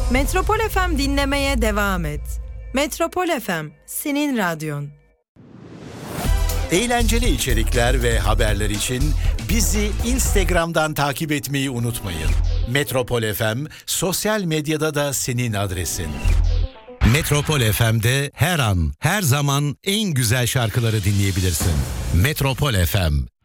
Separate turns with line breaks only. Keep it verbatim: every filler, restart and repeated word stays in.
Metropol F M dinlemeye devam et. Metropol F M, senin radyon.
Eğlenceli içerikler ve haberler için bizi Instagram'dan takip etmeyi unutmayın. Metropol F M sosyal medyada da senin adresin. Metropol F M'de her an, her zaman en güzel şarkıları dinleyebilirsin. Metropol F M,